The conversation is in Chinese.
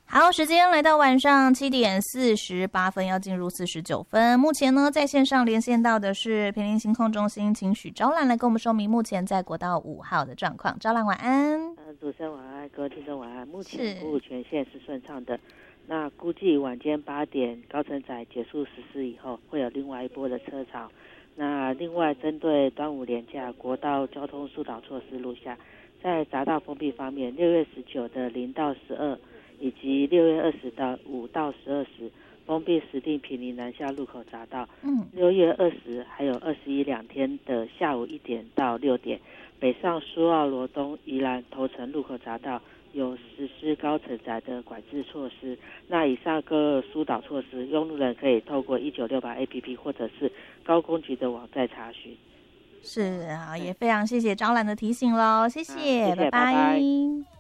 好，时间来到晚上7:48，要进入49分。目前呢，在线上连线到的是坪林星空中心，请许昭兰来跟我们说明目前在国道5号的状况。昭兰晚安。 主持人晚安，各位听众晚安。目前古武全线是顺畅的，那估计晚间8点高乘载结束实施以后，会有另外一波的车潮。那另外针对端午连假国道交通疏导措施如下：在匝道封闭方面，6月19的0到12，以及6月20到5到12时封闭石碇坪林南下路口匝道。6月20还有21两天的下午1点到6点，北上苏澳罗东宜兰头城路口匝道有实施高承载的管制措施。那以上各疏导措施，用路人可以透过1968 APP 或者是高工局的网站查询。 是啊，也非常谢谢昭兰的提醒咯，谢谢，拜拜。